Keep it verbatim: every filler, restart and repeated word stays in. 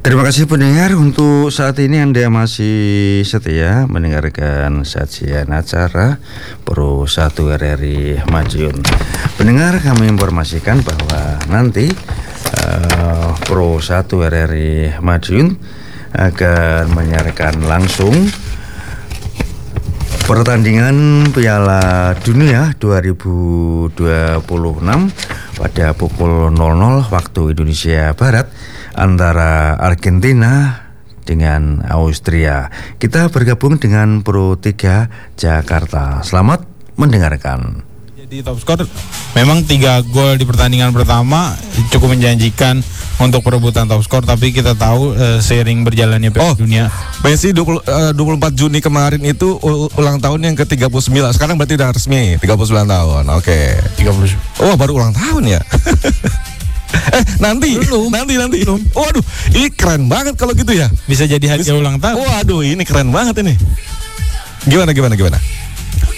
Terima kasih pendengar, untuk saat ini Anda masih setia mendengarkan sajian acara Pro satu R R I Madiun. Pendengar, kami informasikan bahwa nanti uh, Pro satu R R I Madiun akan menyiarkan langsung pertandingan Piala Dunia dua ribu dua puluh enam pada pukul nol nol waktu Indonesia Barat antara Argentina dengan Austria. Kita bergabung dengan Pro tiga Jakarta. Selamat mendengarkan. Jadi top skor memang tiga gol di pertandingan pertama cukup menjanjikan untuk perebutan top skor, tapi kita tahu uh, seiring berjalannya Piala Oh, Dunia. Messi dua puluh, uh, dua puluh empat Juni kemarin itu u- ulang tahun yang ke tiga puluh sembilan. Sekarang berarti udah resmi tiga puluh sembilan tahun. Oke. Okay. tiga puluh. Oh, baru ulang tahun ya. eh, nanti Belum. nanti nanti. Belum. Waduh, ini keren banget kalau gitu ya. Bisa jadi hadiah ulang tahun. Waduh, ini keren banget ini. Gimana gimana gimana?